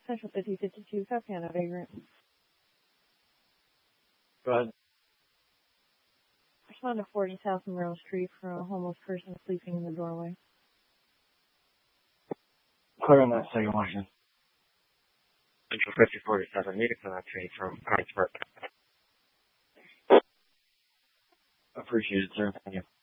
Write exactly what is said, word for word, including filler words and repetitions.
Central fifty fifty-two, South Canada Vagrant. Go ahead. Respond to forty South Merrill Street for a homeless person sleeping in the doorway. Clear on that second Washington. Central fifty forty-seven, need to connect train from Harrisburg. Appreciate it, sir. Thank you.